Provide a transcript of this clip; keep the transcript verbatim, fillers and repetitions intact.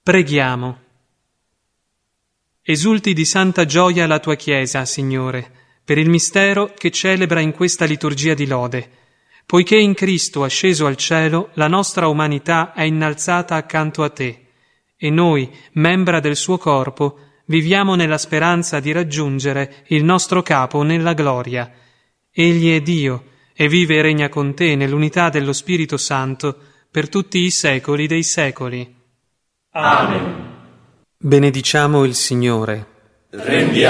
Preghiamo. Esulti di santa gioia la tua Chiesa, Signore, per il mistero che celebra in questa liturgia di lode, poiché in Cristo asceso al cielo la nostra umanità è innalzata accanto a te, e noi, membra del suo corpo, viviamo nella speranza di raggiungere il nostro capo nella gloria. Egli è Dio, e vive e regna con te nell'unità dello Spirito Santo per tutti i secoli dei secoli. Amen. Benediciamo il Signore. Rendiamo